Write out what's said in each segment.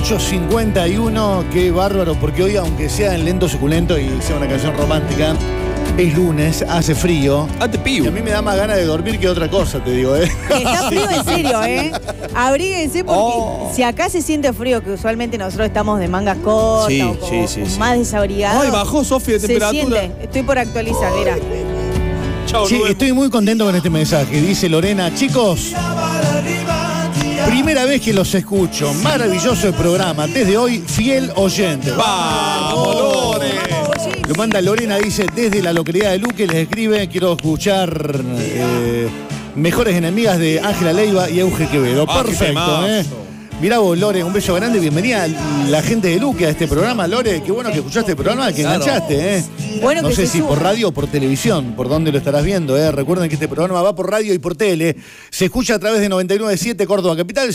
18:51, qué bárbaro, porque hoy, aunque sea en lento suculento y sea una canción romántica, es lunes, hace frío. Y a mí me da más ganas de dormir que otra cosa, te digo, Está frío en serio, Abríguense porque si acá se siente frío, que usualmente nosotros estamos de mangas cortas o más desabrigados. Ay, bajó, Sofi, de temperatura. Siente. Estoy por actualizar, mira. Chau, sí, estoy muy contento con este mensaje. Dice Lorena, chicos, primera vez que los escucho. Maravilloso el programa. Desde hoy, fiel oyente. ¡Vamos, Lore! Lo manda Lorena, dice, desde la localidad de Luque, les escribe, quiero escuchar Mejores Enemigas de Ángela Leiva y Euge Quevedo. Perfecto, Mirá vos, Lore, un beso grande, bienvenida a la gente de Luque a este programa. Lore, qué bueno que escuchaste el programa, que enganchaste, Bueno, no sé si por radio o por televisión, por dónde lo estarás viendo, Recuerden que este programa va por radio y por tele. Se escucha a través de 99.7 Córdoba Capital,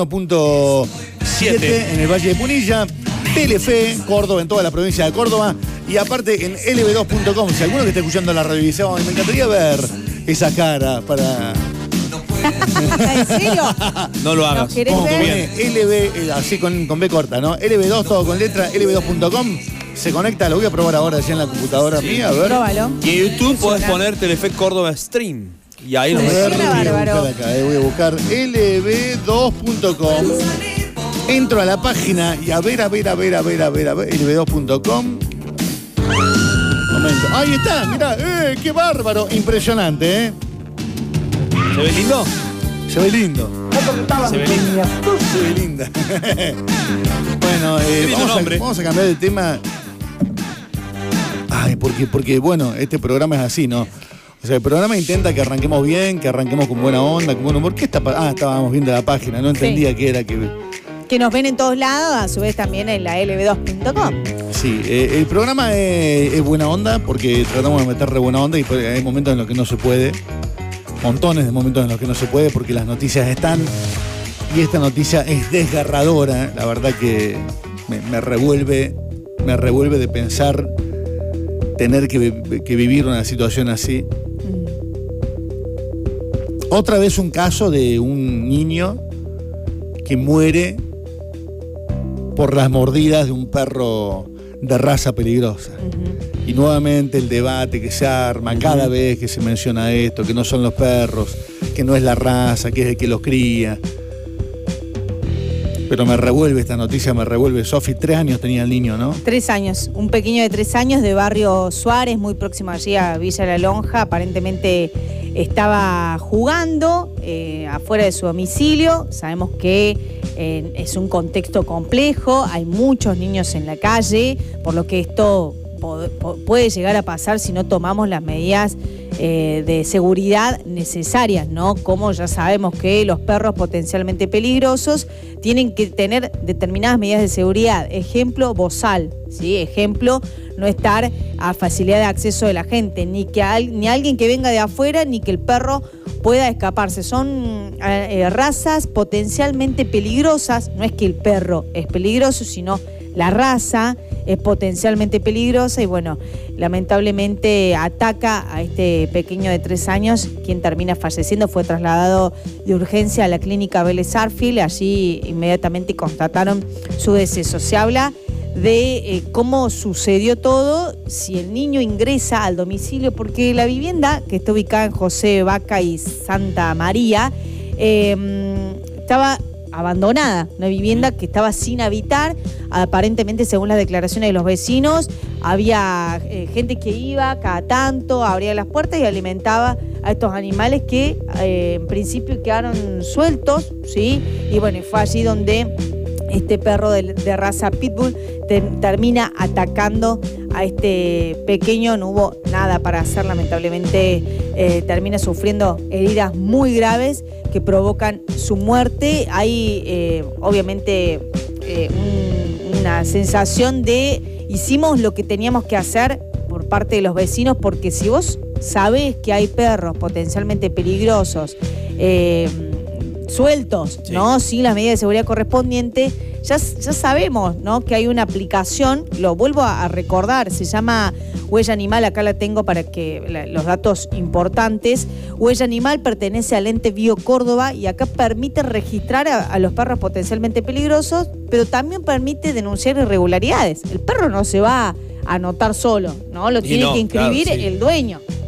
101.7 en el Valle de Punilla, Telefe, Córdoba, en toda la provincia de Córdoba, y aparte en lb2.com. Si alguno que está escuchando la radio dice, me encantaría ver esa cara para... ¿En serio? No lo hagas. LB, así con B corta, ¿no? LB2, todo con letra, lb2.com. Se conecta, lo voy a probar ahora ya en la computadora mía, a ver. Próbalo. Y en YouTube podés poner Telefe Córdoba Stream. Y ahí lo ves. Voy a buscar lb2.com. Entro a la página y a ver, lb2.com. Momento. Ahí está, mirá, qué bárbaro, impresionante, ¿Se ve lindo? Se ve lindo. Se ve linda. Se ve linda. Bueno, vamos a cambiar de tema. Ay, porque bueno, este programa es así, ¿no? O sea, el programa intenta que arranquemos bien, que arranquemos con buena onda, con buen humor. ¿Qué está pasando? Estábamos viendo la página, no entendía qué era que nos ven en todos lados, a su vez también en la lb2.com. Sí, el programa es buena onda porque tratamos de meter re buena onda y hay momentos en los que no se puede. Montones de momentos en los que no se puede porque las noticias están y esta noticia es desgarradora. La verdad que me revuelve de pensar tener que vivir una situación así. Otra vez un caso de un niño que muere por las mordidas de un perro de raza peligrosa. Y nuevamente el debate que se arma cada vez que se menciona esto, que no son los perros, que no es la raza, que es el que los cría. Pero me revuelve esta noticia, me revuelve. Sofi, 3 años tenía el niño, ¿no? 3 años, un pequeño de 3 años de Barrio Suárez, muy próximo allí a Villa La Lonja. Aparentemente estaba jugando afuera de su domicilio. Sabemos que es un contexto complejo, hay muchos niños en la calle, por lo que esto puede llegar a pasar si no tomamos las medidas de seguridad necesarias, ¿no? Como ya sabemos que los perros potencialmente peligrosos tienen que tener determinadas medidas de seguridad. Ejemplo, bozal, ¿sí? Ejemplo, no estar a facilidad de acceso de la gente, ni alguien que venga de afuera, ni que el perro pueda escaparse. Son razas potencialmente peligrosas. No es que el perro es peligroso, sino la raza es potencialmente peligrosa y bueno, lamentablemente ataca a este pequeño de 3 años, quien termina falleciendo. Fue trasladado de urgencia a la clínica Vélez Sarsfield. Allí inmediatamente constataron su deceso. Se habla de cómo sucedió todo, si el niño ingresa al domicilio, porque la vivienda, que está ubicada en José Vaca y Santa María, estaba abandonada, una vivienda que estaba sin habitar. Aparentemente, según las declaraciones de los vecinos, había gente que iba cada tanto, abría las puertas y alimentaba a estos animales que en principio quedaron sueltos, ¿sí? Y bueno, fue allí donde este perro de raza pitbull termina atacando a este pequeño. No hubo nada para hacer, lamentablemente termina sufriendo heridas muy graves que provocan su muerte. Hay obviamente una sensación de hicimos lo que teníamos que hacer por parte de los vecinos, porque si vos sabés que hay perros potencialmente peligrosos sueltos, Sí. ¿no? Sin las medidas de seguridad correspondientes. Ya sabemos, ¿no? Que hay una aplicación, lo vuelvo a recordar, se llama Huella Animal, acá la tengo para que los datos importantes. Huella Animal pertenece al ente Bio Córdoba y acá permite registrar a los perros potencialmente peligrosos, pero también permite denunciar irregularidades. El perro no se va a anotar solo, ¿no? Lo Y tiene no, que inscribir claro, sí. el dueño.